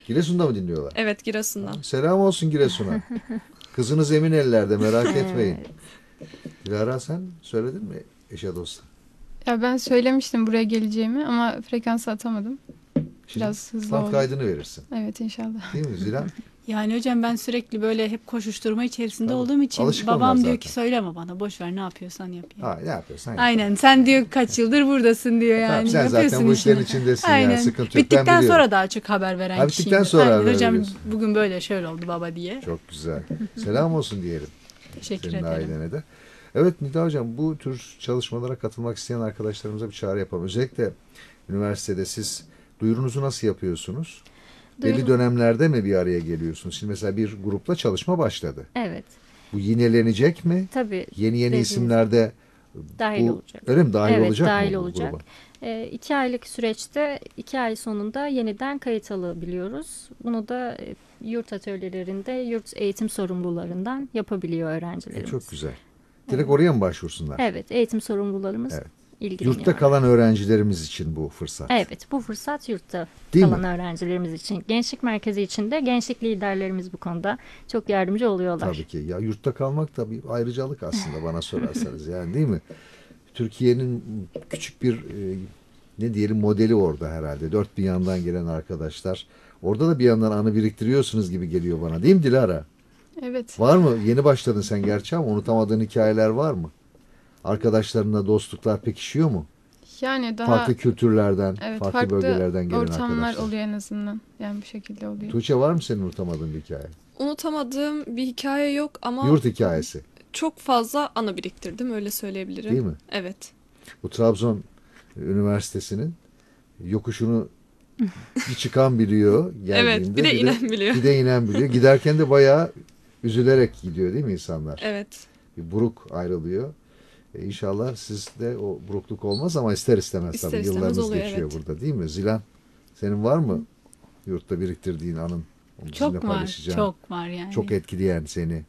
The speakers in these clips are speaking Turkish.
Giresun'da mı dinliyorlar? Evet, Giresun'dan. Selam olsun Giresun'a. Kızınız emin ellerde, merak etmeyin. Evet. Dilara, sen söyledin mi eşe dosta? Ya ben söylemiştim buraya geleceğimi ama frekansı atamadım. Şimdi Biraz hızlı stand oldu. kaydını verirsin. Evet inşallah. Değil mi Zilan? Yani hocam ben sürekli böyle hep koşuşturma içerisinde Tabii. olduğum için Alışık onlar babam diyor zaten. ki söyleme bana, boş ver, ne yapıyorsan yap. Yani. Ha, ne yapıyorsan yap. Aynen, sen diyor kaç yıldır buradasın diyor Tamam, yani. sen zaten Yapıyorsun bu işlerin işini. içindesin Aynen. yani, sıkıntı yok. Ben Bittikten biliyorum. sonra daha çok haber veren Ha, bittikten kişiyim. sonra Aynen, haber hocam veriyorsun. bugün böyle şöyle oldu baba diye. Çok güzel. Selam olsun diyelim. Teşekkür Senin ederim. ailene de. Evet Nida Hocam, bu tür çalışmalara katılmak isteyen arkadaşlarımıza bir çağrı yapalım. Özellikle üniversitede siz duyurunuzu nasıl yapıyorsunuz? Belli Duyuru- dönemlerde mi bir araya geliyorsunuz? Şimdi mesela bir grupla çalışma başladı. Evet. Bu yinelenecek mi? Tabii Yeni dediğiniz isimlerde dahil bu olacak. öyle mi? Dahil Evet, olacak dahil mı bu olacak. gruba? 2 aylık süreçte 2 ay sonunda yeniden kayıt alabiliyoruz. Bunu da yurt atölyelerinde yurt eğitim sorumlularından yapabiliyor öğrencilerimiz. Çok güzel. Direkt oraya mı başvursunlar? Evet, eğitim sorumlularımız Evet. ilgileniyor. Yurtta kalan öğrencilerimiz için bu fırsat. Evet, bu fırsat yurtta Değil kalan mi? öğrencilerimiz için. Gençlik merkezi için de gençlik liderlerimiz bu konuda çok yardımcı oluyorlar. Tabii ki. Ya yurtta kalmak da bir ayrıcalık aslında bana sorarsanız, yani değil mi? Türkiye'nin küçük bir ne diyelim modeli orada herhalde. Dört bir yandan gelen arkadaşlar. Orada da bir yandan anı biriktiriyorsunuz gibi geliyor bana. Değil mi Dilara? Evet. Var mı? Yeni başladın sen gerçi ama unutamadığın hikayeler var mı? Arkadaşlarınla dostluklar pekişiyor mu? Yani daha Farklı kültürlerden, evet, farklı bölgelerden gelen ortamlar arkadaşlar. oluyor en azından. Yani bu şekilde oluyor. Tuğçe, var mı senin unutamadığın bir hikaye? Unutamadığım bir hikaye yok ama Yurt hikayesi. çok fazla anı biriktirdim, öyle söyleyebilirim. Değil mi? Evet. Bu Trabzon Üniversitesi'nin yokuşunu bir çıkan biliyor geldiğinde. Evet, bir de inen biliyor. Bir de inen biliyor. Giderken de bayağı üzülerek gidiyor değil mi insanlar? Evet. Bir buruk ayrılıyor. İnşallah sizde o burukluk olmaz ama ister istemez İster tabii istemez yıllarınız oluyor, geçiyor evet. burada değil mi? Zilan, senin var mı yurtta biriktirdiğin anın? Onu bizimle Çok var, paylaşacağın, çok var yani. çok etkileyen seni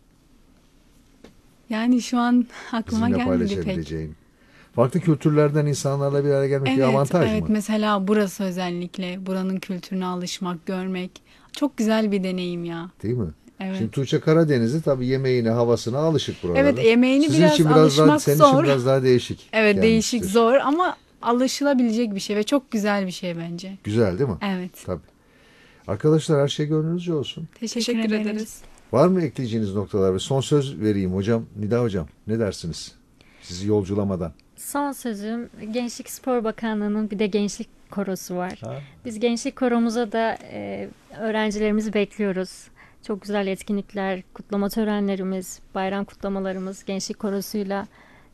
Yani şu an aklıma bizimle gelmedi pek. paylaşabileceğin. Farklı kültürlerden insanlarla bir araya gelmek bir avantaj evet, mı? mesela burası özellikle, buranın kültürüne alışmak, görmek çok güzel bir deneyim ya. Değil mi? Evet. Şimdi Tuğçe Karadeniz'i tabii yemeğine, havasına alışık buralarda. Evet, yemeğini Sizin biraz için biraz daha, alışmak senin için zor. biraz daha değişik. Evet, gelmiştir. değişik, zor ama alışılabilecek bir şey ve çok güzel bir şey bence. Güzel değil mi? Evet. Tabii. Arkadaşlar, her şey gönlünüzce olsun. Teşekkür ederiz. Var mı ekleyeceğiniz noktalar? Ve son söz vereyim hocam. Nida hocam, ne dersiniz? Sizi yolculamadan. Son sözüm, Gençlik Spor Bakanlığı'nın bir de gençlik korosu var. Ha? Biz gençlik koromuza da öğrencilerimizi bekliyoruz. Çok güzel etkinlikler, kutlama törenlerimiz, bayram kutlamalarımız gençlik korosuyla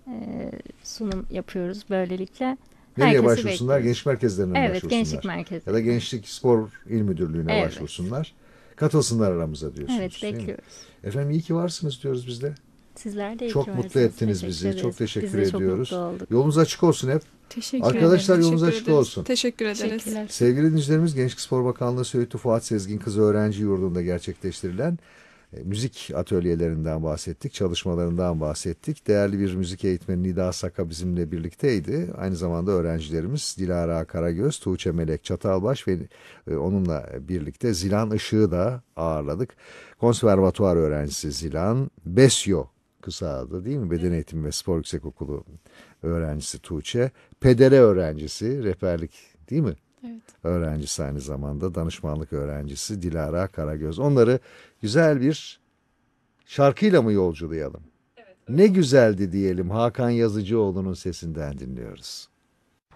sunum yapıyoruz böylelikle. Nereye Herkesi başvursunlar? bekliyoruz. Genç merkezlerine mi Evet, başvursunlar? gençlik merkezi. Ya da Gençlik Spor İl Müdürlüğü'ne Evet. başvursunlar. Katılsınlar aramıza diyorsunuz. Evet, değil mi? bekliyoruz. Efendim, iyi ki varsınız diyoruz biz de. Sizler de iyi Çok ki mutlu varsınız. ettiniz bizi. ederiz. Çok teşekkür Biz de çok ediyoruz. mutlu olduk. Yolunuz açık olsun hep. Teşekkür Arkadaşlar, ederim. yolunuz Teşekkür açık ederiz. olsun. Teşekkür ederiz. Teşekkürler. Sevgili dinleyicilerimiz, Gençlik Spor Bakanlığı Söğütlü Fuat Sezgin Kızı Öğrenci Yurdu'nda gerçekleştirilen müzik atölyelerinden bahsettik, çalışmalarından bahsettik. Değerli bir müzik eğitmeni Nida Saka bizimle birlikteydi. Aynı zamanda öğrencilerimiz Dilara Karagöz, Tuğçe Melek Çatalbaş ve onunla birlikte Zilan Işık'ı da ağırladık. Konservatuvar öğrencisi Zilan, BESYO kısa adı değil mi? Beden Eğitimi ve Spor Yüksekokulu öğrencisi Tuğçe, PEDERE öğrencisi, rehberlik değil mi? Evet. Öğrencisi, aynı zamanda danışmanlık öğrencisi Dilara Karagöz. Onları güzel bir şarkıyla mı yolculayalım? Ne güzeldi diyelim, Hakan Yazıcıoğlu'nun sesinden dinliyoruz.